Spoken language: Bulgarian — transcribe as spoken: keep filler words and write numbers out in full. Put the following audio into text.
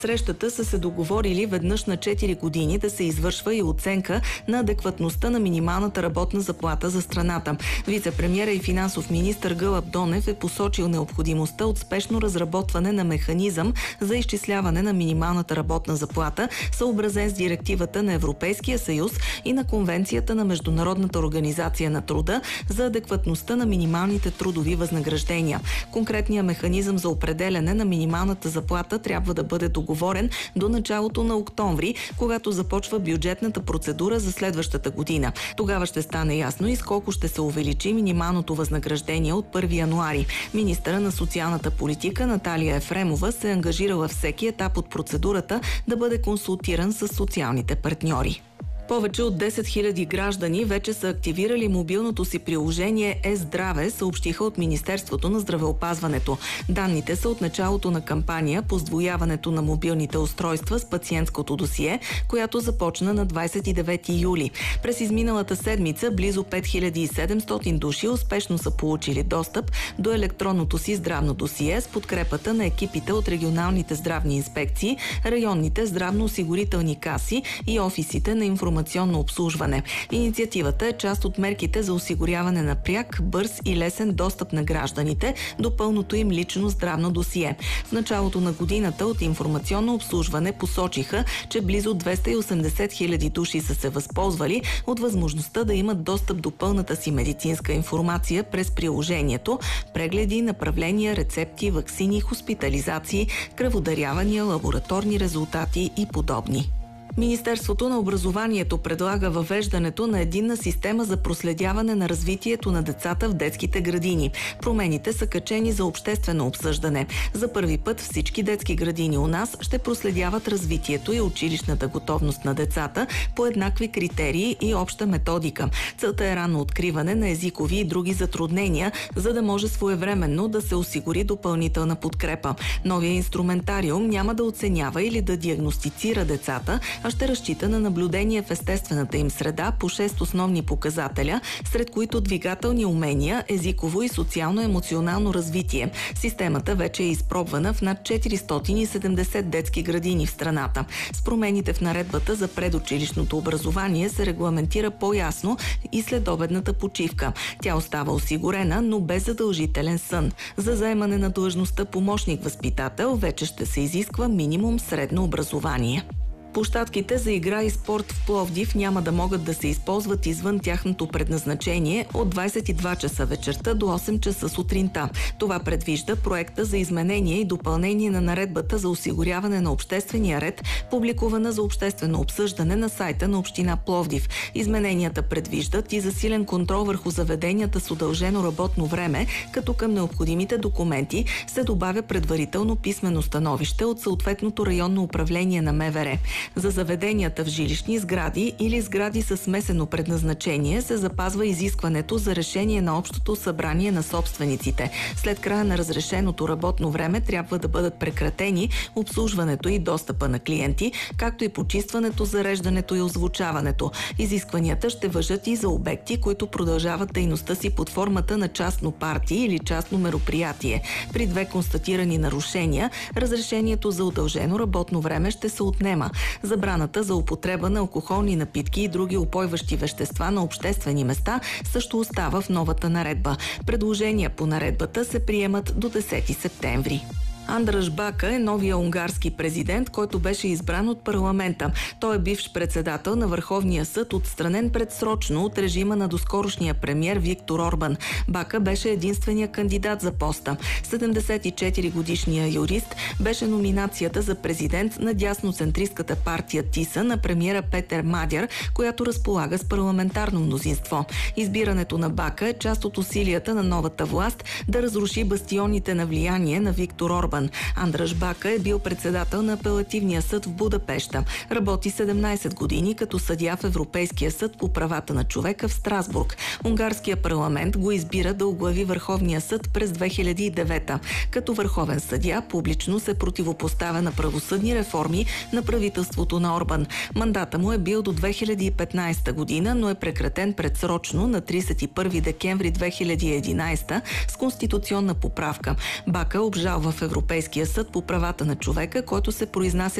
Срещата са се договорили веднъж на четири години да се извършва и оценка на адекватността на минималната работна заплата за страната. Вице-премиера и финансов министър Гълъб Донев е посочил необходимостта от спешно разработване на механизъм за изчисляване на минималната работна заплата, съобразен с директивата на Европейския съюз и на Конвенцията на Международната организация на труда за адекватността на минималните трудови възнаграждения. Конкретният механизъм за определяне на минималната заплата трябва да бъде договорен говорен до началото на октомври, когато започва бюджетната процедура за следващата година. Тогава ще стане ясно и с колко ще се увеличи минималното възнаграждение от първи януари. Министъра на социалната политика Наталия Ефремова се ангажирала всеки етап от процедурата да бъде консултиран с социалните партньори. Повече от десет хиляди граждани вече са активирали мобилното си приложение Е-здраве, съобщиха от Министерството на здравеопазването. Данните са от началото на кампания по сдвояването на мобилните устройства с пациентското досие, която започна на двадесет и девети юли. През изминалата седмица близо пет хиляди и седемстотин души успешно са получили достъп до електронното си здравно досие с подкрепата на екипите от регионалните здравни инспекции, районните здравноосигурителни каси и офисите на информационно обслужване. Инициативата е част от мерките за осигуряване на пряк, бърз и лесен достъп на гражданите до пълното им лично здравно досие. В началото на годината от информационно обслужване посочиха, че близо двеста и осемдесет хиляди души са се възползвали от възможността да имат достъп до пълната си медицинска информация през приложението, прегледи, направления, рецепти, ваксини, хоспитализации, кръводарявания, лабораторни резултати и подобни. Министерството на образованието предлага въвеждането на единна система за проследяване на развитието на децата в детските градини. Промените са качени за обществено обсъждане. За първи път всички детски градини у нас ще проследяват развитието и училищната готовност на децата по еднакви критерии и обща методика. Целта е ранно откриване на езикови и други затруднения, за да може своевременно да се осигури допълнителна подкрепа. Новия инструментариум няма да оценява или да диагностицира децата, а ще разчита на наблюдение в естествената им среда по шест основни показателя, сред които двигателни умения, езиково и социално-емоционално развитие. Системата вече е изпробвана в над четиристотин и седемдесет детски градини в страната. С промените в наредбата за предучилищното образование се регламентира по-ясно и следобедната почивка. Тя остава осигурена, но без задължителен сън. За заемане на длъжността помощник-възпитател вече ще се изисква минимум средно образование. Площадките за игра и спорт в Пловдив няма да могат да се използват извън тяхното предназначение от двадесет и два часа вечерта до осем часа сутринта. Това предвижда проекта за изменение и допълнение на наредбата за осигуряване на обществения ред, публикувана за обществено обсъждане на сайта на община Пловдив. Измененията предвиждат и засилен контрол върху заведенията с удължено работно време, като към необходимите документи се добавя предварително писмено становище от съответното районно управление на МВР. За заведенията в жилищни сгради или сгради със смесено предназначение се запазва изискването за решение на общото събрание на собствениците. След края на разрешеното работно време трябва да бъдат прекратени обслужването и достъпа на клиенти, както и почистването, зареждането и озвучаването. Изискванията ще важат и за обекти, които продължават дейността си под формата на частно парти или частно мероприятие. При две констатирани нарушения, разрешението за удължено работно време ще се отнема. Забраната за употреба на алкохолни напитки и други упойващи вещества на обществени места също остава в новата наредба. Предложения по наредбата се приемат до десети септември. Андраш Бака е новия унгарски президент, който беше избран от парламента. Той е бивш председател на Върховния съд, отстранен предсрочно от режима на доскорошния премиер Виктор Орбан. Бака беше единствения кандидат за поста. седемдесет и четири годишният юрист беше номинацията за президент на дясноцентристката партия ТИСА на премиера Петер Мадяр, която разполага с парламентарно мнозинство. Избирането на Бака е част от усилията на новата власт да разруши бастионите на влияние на Виктор Орбан. Андраш Бака е бил председател на апелативния съд в Будапеща. Работи седемнадесет години като съдия в Европейския съд по правата на човека в Страсбург. Унгарския парламент го избира да оглави Върховния съд през две хиляди и девета. Като върховен съдия публично се противопоставя на правосъдни реформи на правителството на Орбан. Мандата му е бил до две хиляди и петнадесета година, но е прекратен предсрочно на тридесет и първи декември две хиляди и единадесета с конституционна поправка. Бака обжалва в Европейския Европейския съд по правата на човека, който се произнася